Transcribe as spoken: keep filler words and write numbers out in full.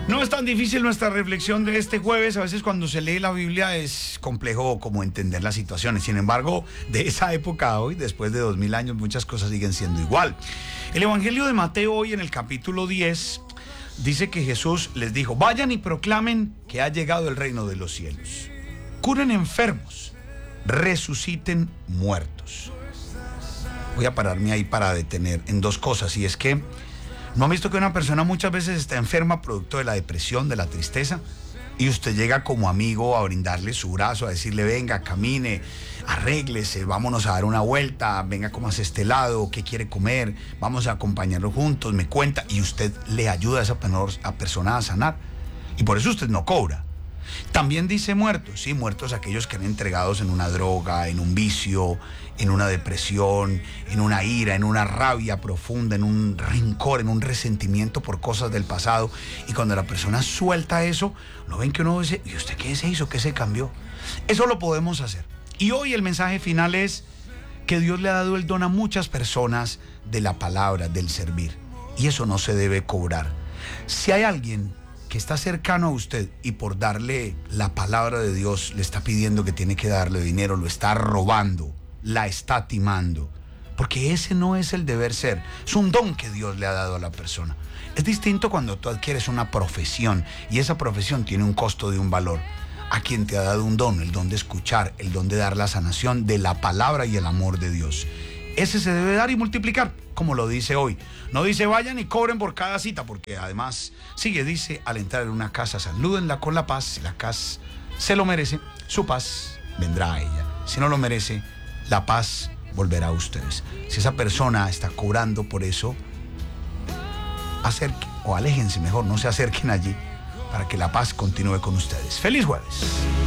No es tan difícil nuestra reflexión de este jueves. A veces cuando se lee la Biblia es complejo como entender las situaciones. Sin embargo, de esa época a hoy, después de dos mil años, muchas cosas siguen siendo igual. El Evangelio de Mateo hoy en el capítulo diez dice que Jesús les dijo: vayan y proclamen que ha llegado el reino de los cielos. Curen enfermos, resuciten muertos. Voy a pararme ahí para detener en dos cosas, y es que ¿no han visto que una persona muchas veces está enferma producto de la depresión, de la tristeza? Y usted llega como amigo a brindarle su brazo, a decirle: venga, camine, arréglese, vámonos a dar una vuelta, venga, comas este helado, ¿qué quiere comer? Vamos a acompañarlo juntos, me cuenta, y usted le ayuda a esa persona a sanar. Y por eso usted no cobra. También dice muertos, sí, muertos aquellos que han entregados en una droga, en un vicio, en una depresión, en una ira, en una rabia profunda, en un rencor, en un resentimiento por cosas del pasado. Y cuando la persona suelta eso, ¿no ven que uno dice: ¿y usted qué se hizo? ¿Qué se cambió? Eso lo podemos hacer. Y hoy el mensaje final es que Dios le ha dado el don a muchas personas de la palabra, del servir. Y eso no se debe cobrar. Si hay alguien que está cercano a usted y por darle la palabra de Dios le está pidiendo que tiene que darle dinero, lo está robando, la está timando, porque ese no es el deber ser, es un don que Dios le ha dado a la persona. Es distinto cuando tú adquieres una profesión y esa profesión tiene un costo de un valor. A quien te ha dado un don, el don de escuchar, el don de dar la sanación de la palabra y el amor de Dios. Ese se debe dar y multiplicar, como lo dice hoy. No dice vayan y cobren por cada cita, porque además sigue, dice: al entrar en una casa, salúdenla con la paz. Si la casa se lo merece, su paz vendrá a ella. Si no lo merece, la paz volverá a ustedes. Si esa persona está cobrando por eso, acerquen, o aléjense mejor, no se acerquen allí, para que la paz continúe con ustedes. ¡Feliz jueves!